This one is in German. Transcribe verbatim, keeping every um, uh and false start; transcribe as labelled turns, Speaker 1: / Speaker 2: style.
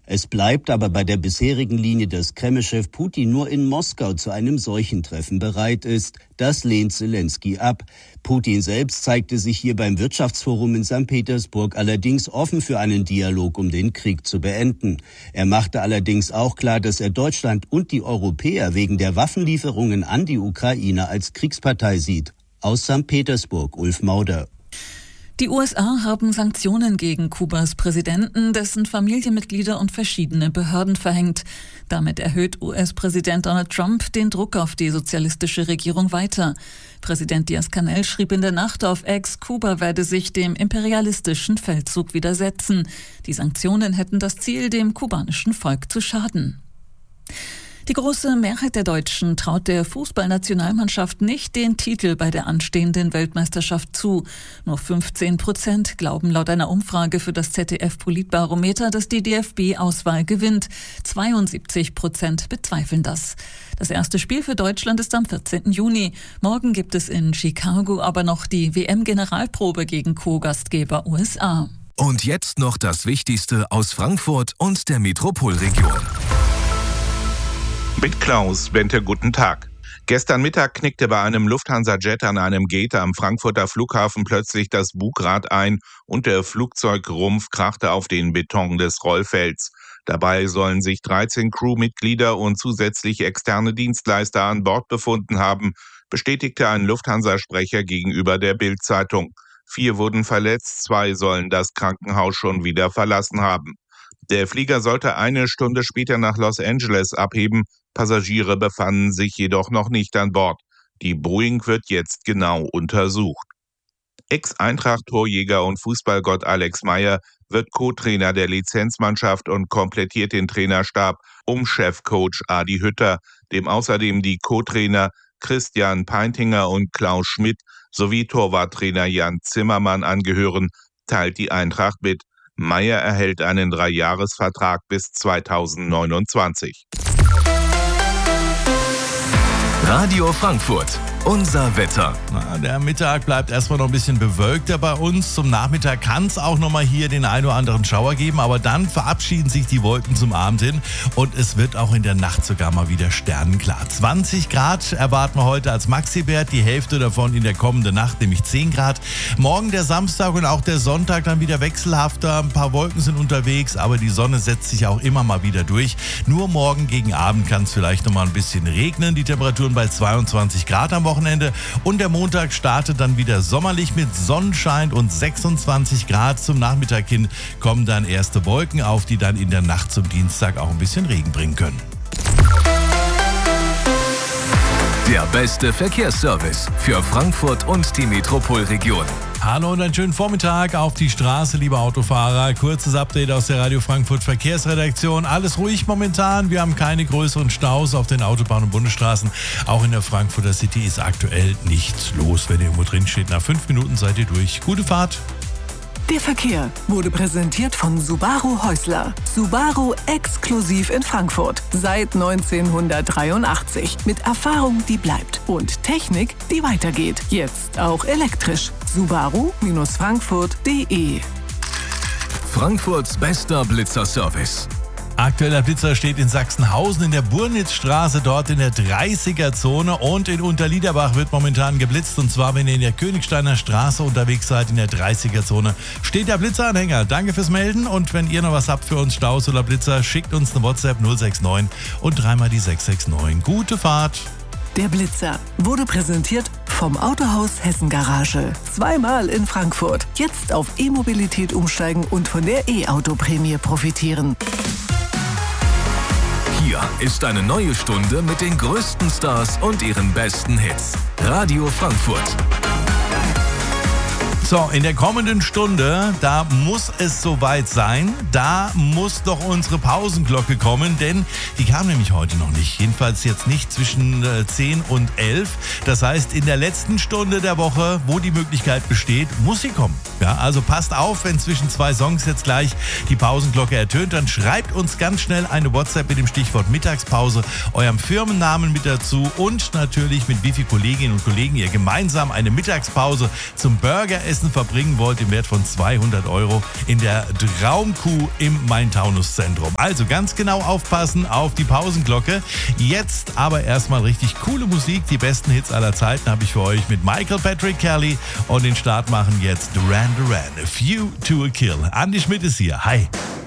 Speaker 1: Es bleibt aber bei der bisherigen Linie, dass Kreml-Chef Putin nur in Moskau zu einem solchen Treffen bereit ist. Das lehnt Selenskyj ab. Putin selbst zeigte sich hier beim Wirtschaftsforum in Sankt Petersburg allerdings offen für einen Dialog, um den Krieg zu beenden. Er machte allerdings auch klar, dass er Deutschland und die Europäer wegen der Waffenlieferungen an die Ukraine als Kriegspartei sieht. Aus Sankt Petersburg, Ulf Mauder.
Speaker 2: Die U S A haben Sanktionen gegen Kubas Präsidenten, dessen Familienmitglieder und verschiedene Behörden verhängt. Damit erhöht U S-Präsident Donald Trump den Druck auf die sozialistische Regierung weiter. Präsident Díaz-Canel schrieb in der Nacht auf X, Kuba werde sich dem imperialistischen Feldzug widersetzen. Die Sanktionen hätten das Ziel, dem kubanischen Volk zu schaden. Die große Mehrheit der Deutschen traut der Fußballnationalmannschaft nicht den Titel bei der anstehenden Weltmeisterschaft zu. Nur fünfzehn Prozent glauben laut einer Umfrage für das Z D F-Politbarometer, dass die D F B-Auswahl gewinnt. zweiundsiebzig Prozent bezweifeln das. Das erste Spiel für Deutschland ist am vierzehnten Juni. Morgen gibt es in Chicago aber noch die W M-Generalprobe gegen Co-Gastgeber U S A.
Speaker 3: Und jetzt noch das Wichtigste aus Frankfurt und der Metropolregion.
Speaker 4: Mit Klaus Bente, guten Tag. Gestern Mittag knickte bei einem Lufthansa-Jet an einem Gate am Frankfurter Flughafen plötzlich das Bugrad ein und der Flugzeugrumpf krachte auf den Beton des Rollfelds. Dabei sollen sich dreizehn Crewmitglieder und zusätzlich externe Dienstleister an Bord befunden haben, bestätigte ein Lufthansa-Sprecher gegenüber der Bild-Zeitung. Vier wurden verletzt, zwei sollen das Krankenhaus schon wieder verlassen haben. Der Flieger sollte eine Stunde später nach Los Angeles abheben, Passagiere befanden sich jedoch noch nicht an Bord. Die Boeing wird jetzt genau untersucht. Ex-Eintracht-Torjäger und Fußballgott Alex Meyer wird Co-Trainer der Lizenzmannschaft und komplettiert den Trainerstab um Chefcoach Adi Hütter, dem außerdem die Co-Trainer Christian Peintinger und Klaus Schmidt sowie Torwarttrainer Jan Zimmermann angehören, teilt die Eintracht mit. Meyer erhält einen Dreijahresvertrag bis zweitausendneunundzwanzig.
Speaker 3: Radio Frankfurt, unser Wetter.
Speaker 5: Na, der Mittag bleibt erstmal noch ein bisschen bewölkter bei uns. Zum Nachmittag kann es auch noch mal hier den einen oder anderen Schauer geben, aber dann verabschieden sich die Wolken zum Abend hin und es wird auch in der Nacht sogar mal wieder sternenklar. zwanzig Grad erwarten wir heute als Maxi-Wert, die Hälfte davon in der kommenden Nacht, nämlich zehn Grad. Morgen der Samstag und auch der Sonntag dann wieder wechselhafter. Ein paar Wolken sind unterwegs, aber die Sonne setzt sich auch immer mal wieder durch. Nur morgen gegen Abend kann es vielleicht noch mal ein bisschen regnen. Die Temperaturen bei zweiundzwanzig Grad am Wochenende und der Montag startet dann wieder sommerlich mit Sonnenschein und sechsundzwanzig Grad. Zum Nachmittag hin kommen dann erste Wolken auf, die dann in der Nacht zum Dienstag auch ein bisschen Regen bringen können.
Speaker 3: Der beste Verkehrsservice für Frankfurt und die Metropolregion.
Speaker 5: Hallo und einen schönen Vormittag auf die Straße, liebe Autofahrer. Kurzes Update aus der Radio Frankfurt Verkehrsredaktion. Alles ruhig momentan. Wir haben keine größeren Staus auf den Autobahnen und Bundesstraßen. Auch in der Frankfurter City ist aktuell nichts los. Wenn ihr irgendwo drin steht, nach fünf Minuten seid ihr durch. Gute Fahrt.
Speaker 6: Der Verkehr wurde präsentiert von Subaru Häusler. Subaru exklusiv in Frankfurt. Seit neunzehnhundertdreiundachtzig. Mit Erfahrung, die bleibt. Und Technik, die weitergeht. Jetzt auch elektrisch. Subaru Frankfurt punkt de.
Speaker 3: Frankfurts bester Blitzer-Service.
Speaker 5: Aktueller Blitzer steht in Sachsenhausen in der Burnitzstraße, dort in der dreißiger-Zone, und in Unterliederbach wird momentan geblitzt, und zwar, wenn ihr in der Königsteiner Straße unterwegs seid, in der dreißiger-Zone, steht der Blitzeranhänger. Danke fürs Melden, und wenn ihr noch was habt für uns, Staus oder Blitzer, schickt uns eine WhatsApp null sechs neun und dreimal die sechs sechs neun. Gute Fahrt!
Speaker 6: Der Blitzer wurde präsentiert vom Autohaus Hessen Garage. Zweimal in Frankfurt. Jetzt auf E-Mobilität umsteigen und von der E-Auto-Prämie profitieren.
Speaker 3: Hier ist eine neue Stunde mit den größten Stars und ihren besten Hits. Radio Frankfurt.
Speaker 5: So, in der kommenden Stunde, da muss es soweit sein, da muss doch unsere Pausenglocke kommen, denn die kam nämlich heute noch nicht, jedenfalls jetzt nicht zwischen zehn und elf. Das heißt, in der letzten Stunde der Woche, wo die Möglichkeit besteht, muss sie kommen. Ja, also passt auf, wenn zwischen zwei Songs jetzt gleich die Pausenglocke ertönt, dann schreibt uns ganz schnell eine WhatsApp mit dem Stichwort Mittagspause, eurem Firmennamen mit dazu und natürlich mit wie vielen Kolleginnen und Kollegen ihr gemeinsam eine Mittagspause zum Burger essen Essen verbringen wollt im Wert von zweihundert Euro in der Traumkuh im Main-Taunus-Zentrum. Also ganz genau aufpassen auf die Pausenglocke. Jetzt aber erstmal richtig coole Musik. Die besten Hits aller Zeiten habe ich für euch mit Michael Patrick Kelly und den Start machen jetzt Duran Duran. A Few to a Kill. Andi Schmidt ist hier. Hi.